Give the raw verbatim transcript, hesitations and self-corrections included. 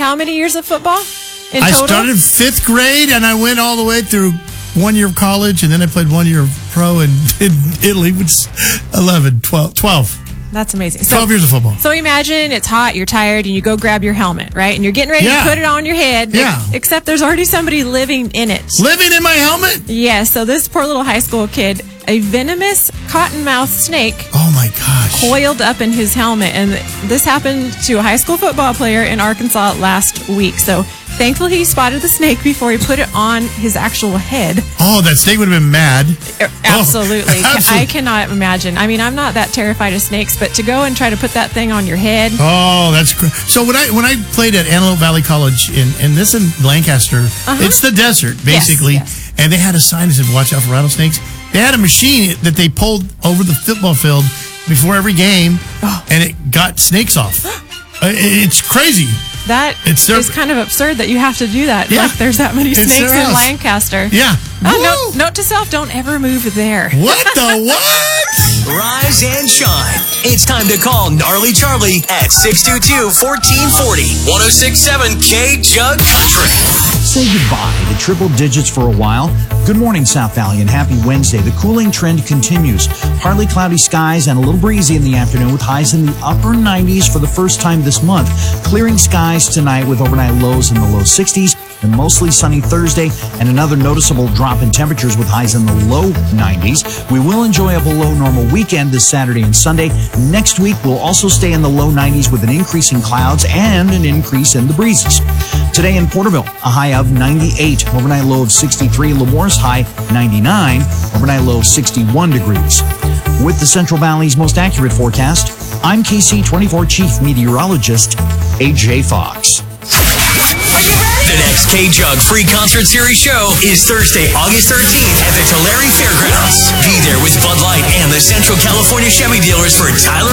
how many years of football in I total? started fifth grade, and I went all the way through one year of college, and then I played one year of pro in, in Italy, which is eleven, twelve, twelve. That's amazing. So, twelve years of football. So imagine it's hot, you're tired, and you go grab your helmet, right? And you're getting ready Yeah. to put it on your head. Yeah. Except there's already somebody living in it. Living in my helmet? Yes. So this poor little high school kid, a venomous cottonmouth snake Oh, my gosh. coiled up in his helmet. And this happened to a high school football player in Arkansas last week. So thankfully he spotted the snake before he put it on his actual head. Oh, that snake would have been mad. Absolutely. Oh, absolutely. I cannot imagine. I mean, I'm not that terrified of snakes, but to go and try to put that thing on your head. Oh, that's cr- so. When I when I played at Antelope Valley College in and this in Lancaster, uh-huh. it's the desert basically, yes, yes. and they had a sign that said "Watch out for rattlesnakes." They had a machine that they pulled over the football field before every game, oh. and it got snakes off. uh, it's crazy. That it's is kind of absurd that you have to do that. Yeah. Like there's that many It's snakes in Lancaster. Yeah. Oh, note, note to self, don't ever move there. What the what? Rise and shine. It's time to call Gnarly Charlie at six two two, one four four zero, one oh six seven K Jug Country. Say goodbye to triple digits for a while. Good morning, South Valley, and happy Wednesday. The cooling trend continues. Partly cloudy skies and a little breezy in the afternoon with highs in the upper nineties for the first time this month. Clearing skies tonight with overnight lows in the low sixties. And mostly sunny Thursday and another noticeable drop in temperatures with highs in the low nineties. We will enjoy a below normal weekend this Saturday and Sunday. Next week, we'll also stay in the low nineties with an increase in clouds and an increase in the breezes. Today in Porterville, a high of ninety-eight, overnight low of sixty-three, Lemore's high ninety-nine, overnight low of sixty-one degrees. With the Central Valley's most accurate forecast, I'm K C twenty-four Chief Meteorologist A J Fox. The next K-Jug Free Concert Series show is Thursday, August thirteenth at the Tulare Fairgrounds. Be there with Bud Light and the Central California Chevy dealers for Tyler